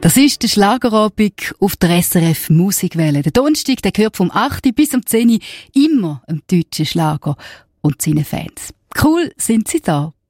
Das ist der Schlagerabend auf der SRF Musikwelle. Der Donnerstag, der gehört vom 8. bis um 10 immer einem deutschen Schlager und seinen Fans. Cool sind sie da.